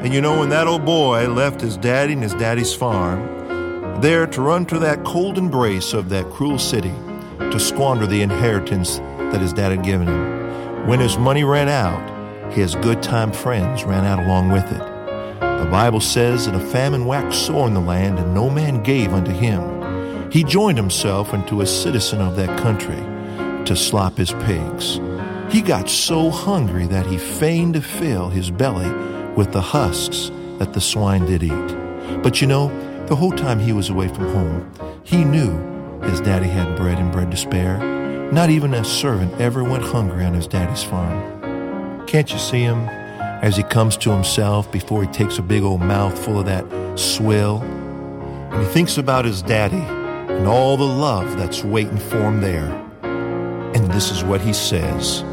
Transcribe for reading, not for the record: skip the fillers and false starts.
And you know, when that old boy left his daddy and his daddy's farm, there to run to that cold embrace of that cruel city, to squander the inheritance that his dad had given him, when his money ran out, his good time friends ran out along with it. The Bible says that a famine waxed sore in the land, and no man gave unto him. He joined himself unto a citizen of that country to slop his pigs. He got so hungry that he feigned to fill his belly with the husks that the swine did eat. But you know, the whole time he was away from home, he knew his daddy had bread and bread to spare. Not even a servant ever went hungry on his daddy's farm. Can't you see him as he comes to himself before he takes a big old mouthful of that swill? And he thinks about his daddy and all the love that's waiting for him there. And this is what he says.